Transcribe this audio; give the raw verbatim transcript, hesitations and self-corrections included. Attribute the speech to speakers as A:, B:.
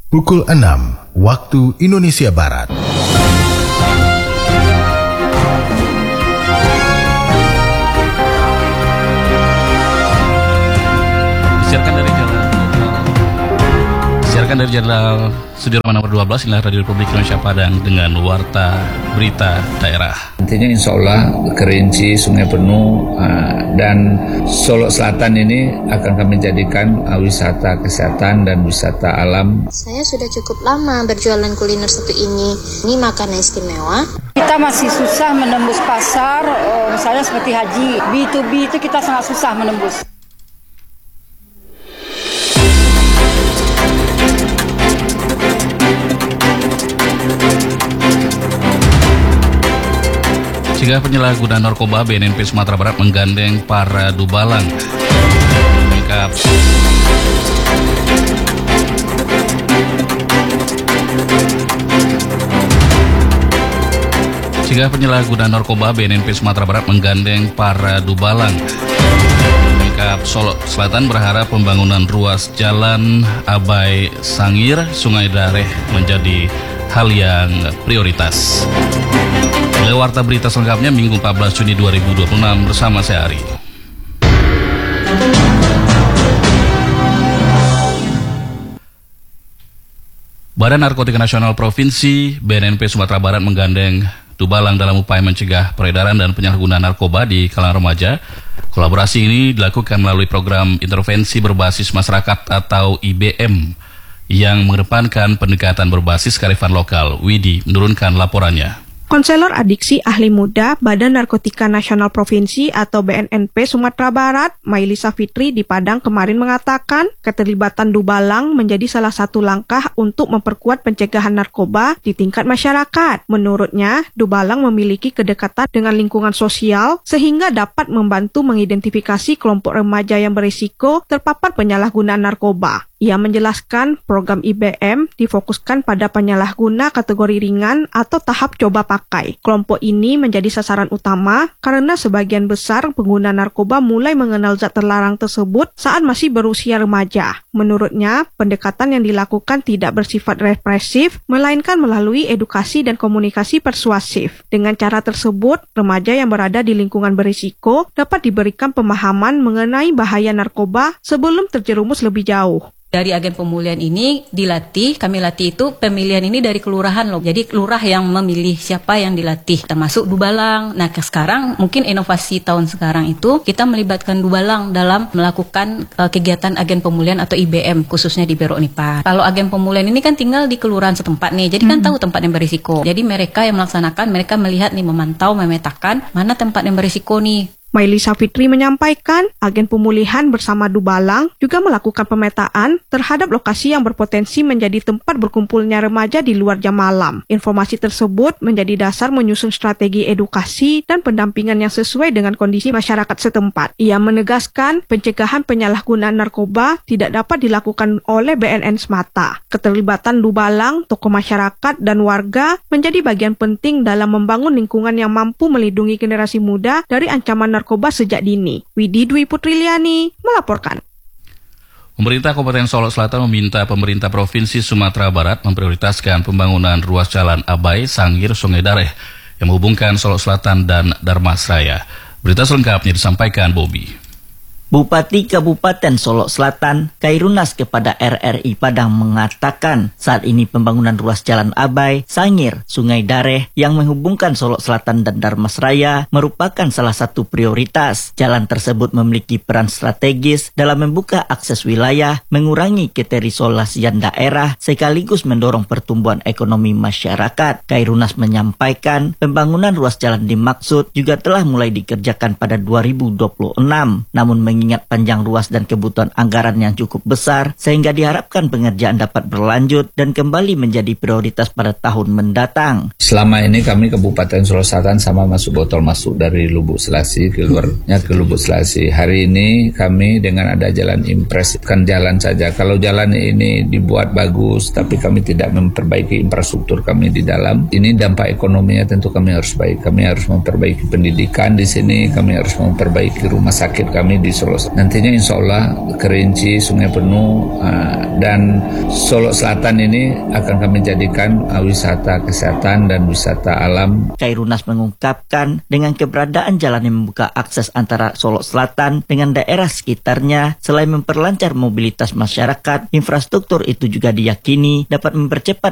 A: Pukul enam waktu Indonesia Barat.
B: Disiarkan dari jalan Disiarkan dari Jalan Sudirman nomor dua belas, inilah Radio Republik Indonesia Padang dengan warta berita daerah.
C: Nantinya insya Allah Kerinci, Sungai Penuh, uh, dan Solo Selatan ini akan kami jadikan uh, wisata kesehatan dan wisata alam.
D: Saya sudah cukup lama berjualan kuliner seperti ini. Ini makanan istimewa.
E: Kita masih susah menembus pasar, uh, misalnya seperti haji. B to B itu kita sangat susah menembus.
B: Cegah penyalahgunaan narkoba, B N N P Sumatera Barat menggandeng para dubalang. Lengkap. Cegah penyalahgunaan narkoba, B N N P Sumatera Barat menggandeng para dubalang. Lengkap. Solo Selatan berharap pembangunan ruas jalan Abai Sangir Sungai Dareh menjadi hal yang prioritas. Warta berita selengkapnya Minggu empat belas Juni dua ribu dua puluh enam bersama saya Ari. Badan Narkotika Nasional Provinsi B N N P Sumatera Barat menggandeng dubalang dalam upaya mencegah peredaran dan penyalahgunaan narkoba di kalangan remaja. Kolaborasi ini dilakukan melalui program intervensi berbasis masyarakat atau I B M yang mengedepankan pendekatan berbasis kearifan lokal. Widi menurunkan laporannya.
F: Konselor Adiksi Ahli Muda Badan Narkotika Nasional Provinsi atau B N N P Sumatera Barat, Mailisa Fitri di Padang kemarin mengatakan keterlibatan dubalang menjadi salah satu langkah untuk memperkuat pencegahan narkoba di tingkat masyarakat. Menurutnya, dubalang memiliki kedekatan dengan lingkungan sosial sehingga dapat membantu mengidentifikasi kelompok remaja yang berisiko terpapar penyalahgunaan narkoba. Ia menjelaskan program I B M difokuskan pada penyalahguna kategori ringan atau tahap coba pakai. Kelompok ini menjadi sasaran utama karena sebagian besar pengguna narkoba mulai mengenal zat terlarang tersebut saat masih berusia remaja. Menurutnya, pendekatan yang dilakukan tidak bersifat represif, melainkan melalui edukasi dan komunikasi persuasif. Dengan cara tersebut, remaja yang berada di lingkungan berisiko dapat diberikan pemahaman mengenai bahaya narkoba sebelum terjerumus lebih jauh.
G: Dari agen pemulihan ini dilatih, kami latih itu pemilihan ini dari kelurahan loh. Jadi kelurah yang memilih siapa yang dilatih, termasuk dubalang. Nah sekarang mungkin inovasi tahun sekarang itu kita melibatkan dubalang dalam melakukan uh, kegiatan agen pemulihan atau I B M khususnya di Bero Nipar. Kalau agen pemulihan ini kan tinggal di kelurahan setempat nih, jadi kan mm-hmm. tahu tempat yang berisiko. Jadi mereka yang melaksanakan, mereka melihat nih, memantau, memetakan mana tempat yang berisiko nih.
F: Mailisa Fitri menyampaikan, agen pemulihan bersama dubalang juga melakukan pemetaan terhadap lokasi yang berpotensi menjadi tempat berkumpulnya remaja di luar jam malam. Informasi tersebut menjadi dasar menyusun strategi edukasi dan pendampingan yang sesuai dengan kondisi masyarakat setempat. Ia menegaskan, pencegahan penyalahgunaan narkoba tidak dapat dilakukan oleh B N N semata. Keterlibatan dubalang, tokoh masyarakat, dan warga menjadi bagian penting dalam membangun lingkungan yang mampu melindungi generasi muda dari ancaman narkoba sejak dini. Widi Dwi Putriliani melaporkan.
B: Pemerintah Kabupaten Solo Selatan meminta pemerintah Provinsi Sumatera Barat memprioritaskan pembangunan ruas jalan Abai Sangir Sungai Dareh yang menghubungkan Solo Selatan dan Darmasraya. Berita selengkapnya disampaikan Bobby.
H: Bupati Kabupaten Solo Selatan, Kairunas kepada R R I Padang mengatakan saat ini pembangunan ruas jalan Abai, Sangir, Sungai Dareh yang menghubungkan Solo Selatan dan Darmasraya merupakan salah satu prioritas. Jalan tersebut memiliki peran strategis dalam membuka akses wilayah, mengurangi keterisolasian daerah, sekaligus mendorong pertumbuhan ekonomi masyarakat. Kairunas menyampaikan pembangunan ruas jalan dimaksud juga telah mulai dikerjakan pada dua ribu dua puluh enam, namun mengingat panjang ruas dan kebutuhan anggaran yang cukup besar, sehingga diharapkan pengerjaan dapat berlanjut dan kembali menjadi prioritas pada tahun mendatang.
C: Selama ini kami Kabupaten Solo Selatan sama masuk botol masuk dari Lubuk Selasi, keluarnya ke Lubuk Selasi. Hari ini kami dengan ada jalan impres, kan jalan saja. Kalau jalan ini dibuat bagus, tapi kami tidak memperbaiki infrastruktur kami di dalam, ini dampak ekonominya tentu kami harus baik. Kami harus memperbaiki pendidikan di sini, kami harus memperbaiki rumah sakit kami di Solo. Nantinya insya Allah Kerinci, Sungai Penuh, uh, Dan Solok Selatan ini akan kami jadikan uh, wisata kesehatan dan wisata alam.
H: Khairunas mengungkapkan dengan keberadaan jalan yang membuka akses antara Solok Selatan dengan daerah sekitarnya, selain memperlancar mobilitas masyarakat, infrastruktur itu juga diyakini dapat mempercepat